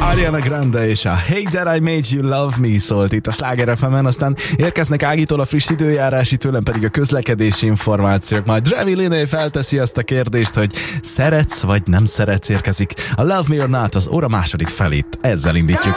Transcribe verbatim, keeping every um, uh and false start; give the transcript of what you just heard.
Ariana Grande és a Hey That I Made You Love Me szólt itt a Sláger ef emen, aztán érkeznek Ágitól a friss időjárási, tőlem pedig a közlekedési információk. Majd Drevi Liné felteszi azt a kérdést, hogy szeretsz vagy nem szeretsz, érkezik a Love Me or Not az óra második felét. Ezzel indítjuk.